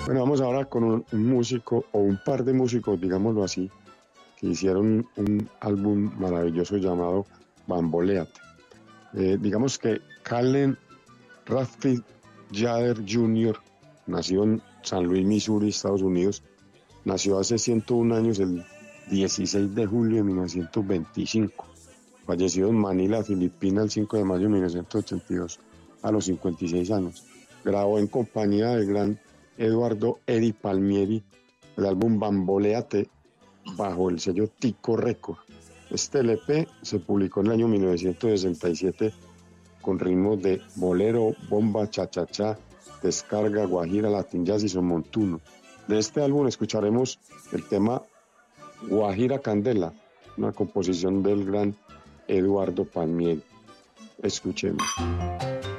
Bueno, vamos ahora con un músico o un par de músicos, digámoslo así, que hicieron un álbum maravilloso llamado Bamboleate. Digamos que Calen Radcliffe Jader Jr., nació en San Luis, Missouri, Estados Unidos, nació hace 101 años, el 16 de julio de 1925. Falleció en Manila, Filipinas, el 5 de mayo de 1982, a los 56 años. Grabó en compañía del gran Eduardo Eri Palmieri el álbum Bamboleate bajo el sello Tico Record. Este LP se publicó en el año 1967 con ritmos de bolero, bomba, cha-cha-cha, descarga, guajira, latin jazz y son montuno. De este álbum escucharemos el tema Guajira Candela, una composición del gran Eduardo Palmieri. Escuchemos.